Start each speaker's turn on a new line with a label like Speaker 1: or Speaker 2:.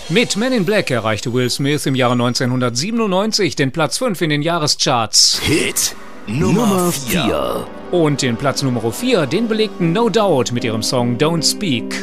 Speaker 1: Mit Men in Black erreichte Will Smith im Jahre 1997 den Platz 5 in den Jahrescharts.
Speaker 2: Hit Nummer 4.
Speaker 1: Und den Platz Nummer 4, den belegten No Doubt mit ihrem Song Don't Speak.